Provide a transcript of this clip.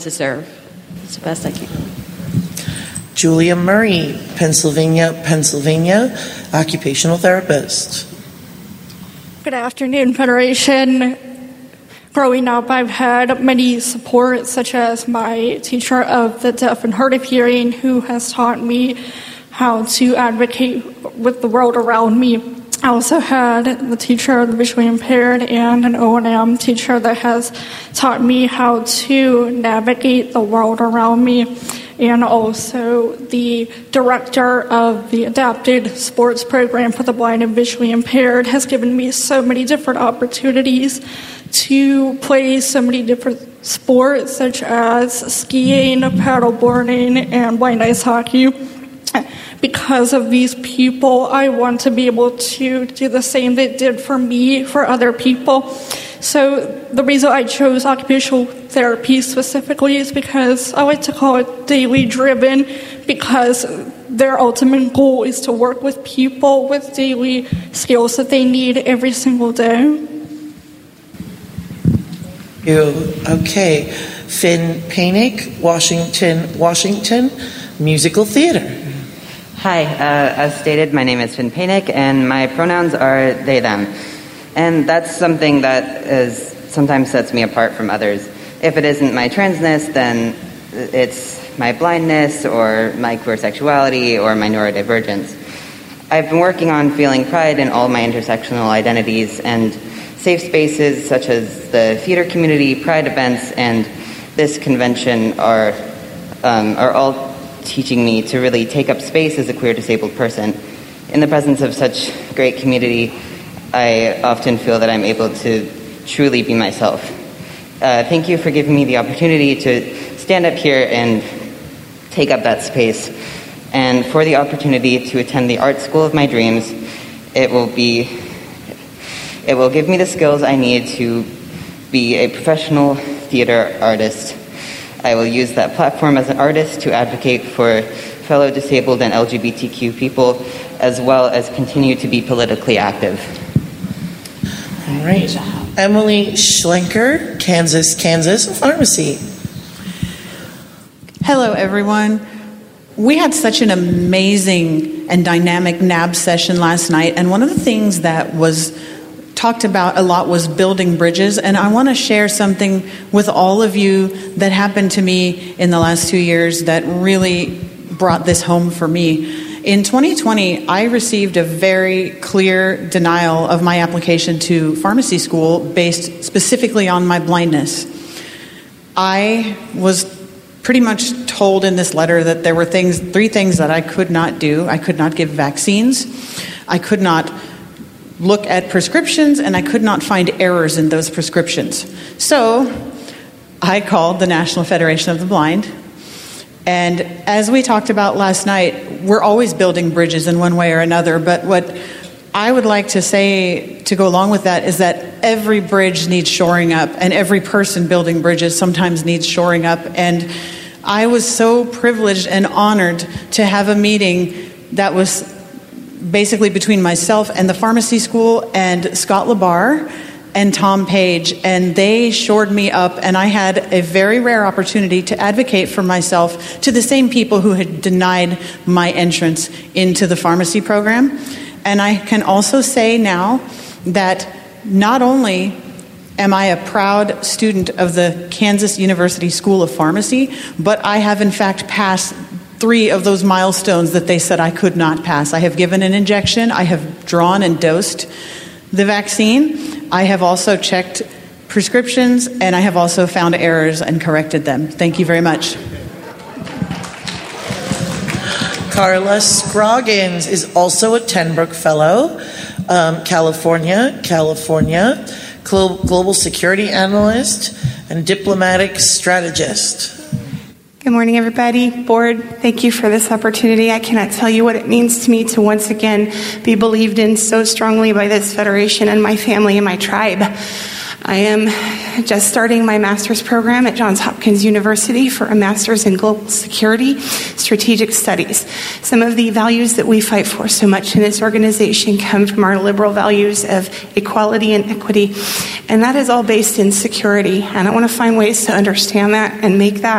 to serve. It's the best I can. Julia Murray, Pennsylvania, occupational therapist. Good afternoon, Federation. Growing up, I've had many support, such as my teacher of the deaf and hard of hearing, who has taught me how to advocate with the world around me. I also had the teacher of the visually impaired and an O&M teacher that has taught me how to navigate the world around me. And also the director of the adapted sports program for the blind and visually impaired has given me so many different opportunities to play so many different sports, such as skiing, paddleboarding, and blind ice hockey. Because of these people, I want to be able to do the same they did for me, for other people. So the reason I chose occupational therapy specifically is because I like to call it daily driven, because their ultimate goal is to work with people with daily skills that they need every single day. Okay. Finn Panic, Washington, musical theater. Hi, as stated, my name is Finn Panic, and my pronouns are they, them. And that's something that sometimes sets me apart from others. If it isn't my transness, then it's my blindness, or my queer sexuality, or my neurodivergence. I've been working on feeling pride in all my intersectional identities, and safe spaces such as the theater community, pride events, and this convention are all teaching me to really take up space as a queer disabled person. In the presence of such great community, I often feel that I'm able to truly be myself. Thank you for giving me the opportunity to stand up here and take up that space, and for the opportunity to attend the art school of my dreams. It will give me the skills I need to be a professional theater artist. I will use that platform as an artist to advocate for fellow disabled and LGBTQ people, as well as continue to be politically active. All right. Emily Schlenker, Kansas Pharmacy. Hello, everyone. We had such an amazing and dynamic NAB session last night, and one of the things that was talked about a lot was building bridges, and I want to share something with all of you that happened to me in the last 2 years that really brought this home for me. In 2020, I received a very clear denial of my application to pharmacy school based specifically on my blindness. I was pretty much told in this letter that there were three things that I could not do. I could not give vaccines, I could not look at prescriptions, and I could not find errors in those prescriptions. So I called the National Federation of the Blind, and as we talked about last night, we're always building bridges in one way or another, but what I would like to say to go along with that is that every bridge needs shoring up, and every person building bridges sometimes needs shoring up. And I was so privileged and honored to have a meeting that was basically between myself and the pharmacy school and Scott LaBar and Tom Page, and they shored me up, and I had a very rare opportunity to advocate for myself to the same people who had denied my entrance into the pharmacy program. And I can also say now that not only am I a proud student of the Kansas University School of Pharmacy, but I have in fact passed 3 of those milestones that they said I could not pass. I have given an injection, I have drawn and dosed the vaccine, I have also checked prescriptions, and I have also found errors and corrected them. Thank you very much. Carla Scroggins is also a Tenbrook Fellow, California, Global Security Analyst and Diplomatic Strategist. Good morning, everybody. Board, thank you for this opportunity. I cannot tell you what it means to me to once again be believed in so strongly by this federation and my family and my tribe. I am just starting my master's program at Johns Hopkins University for a master's in global security, strategic studies. Some of the values that we fight for so much in this organization come from our liberal values of equality and equity, and that is all based in security. And I want to find ways to understand that and make that